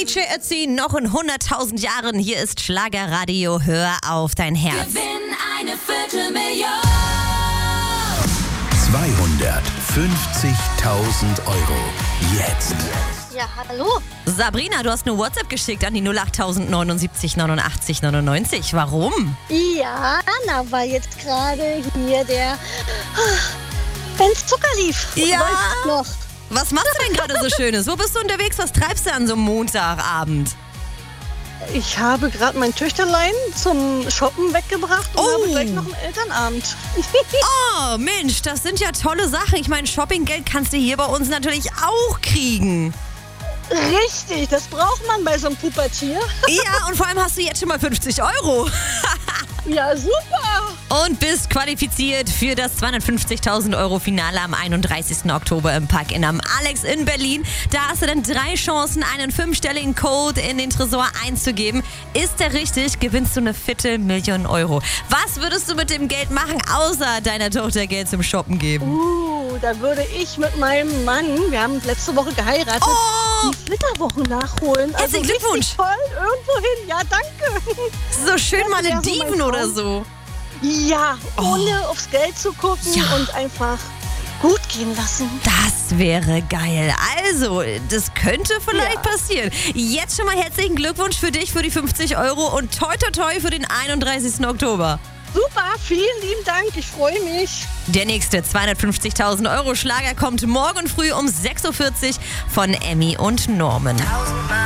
Avicii erziehen noch in 100.000 Jahren. Hier ist Schlagerradio. Hör auf dein Herz. Gewinn eine Viertelmillion. 250.000 Euro. Jetzt. Ja, hallo. Sabrina, du hast eine WhatsApp geschickt an die 08000 79 89 99. Warum? Ja, na, weil jetzt gerade hier wenn's Zucker lief. Ja. Weißt du noch? Was machst du denn gerade so Schönes? Wo bist du unterwegs? Was treibst du an so einem Montagabend? Ich habe gerade mein Töchterlein zum Shoppen weggebracht und habe gleich noch einen Elternabend. Oh, Mensch, das sind ja tolle Sachen. Ich meine, Shoppinggeld kannst du hier bei uns natürlich auch kriegen. Richtig, das braucht man bei so einem Pubertier. Ja, und vor allem hast du jetzt schon mal 50 Euro. Ja, super. Und bist qualifiziert für das 250.000 Euro Finale am 31. Oktober im Park-In am Alex in Berlin. Da hast du dann 3 Chancen, einen 5-stelligen Code in den Tresor einzugeben. Ist der richtig, gewinnst du eine Viertelmillion Euro. Was würdest du mit dem Geld machen, außer deiner Tochter Geld zum Shoppen geben? Da würde ich mit meinem Mann, wir haben letzte Woche geheiratet, die Flitterwochen nachholen. Herzlichen Glückwunsch. Richtig toll, irgendwo hin. Ja, danke. So schön Das wäre so Malediven mein oder Traum. so. Ja, ohne aufs Geld zu gucken und einfach gut gehen lassen. Das wäre geil. Also, das könnte vielleicht passieren. Jetzt schon mal herzlichen Glückwunsch für dich, für die 50 Euro und toi toi toi für den 31. Oktober. Super, vielen lieben Dank, ich freue mich. Der nächste 250.000 Euro Schlager kommt morgen früh um 6.40 Uhr von Emmy und Norman.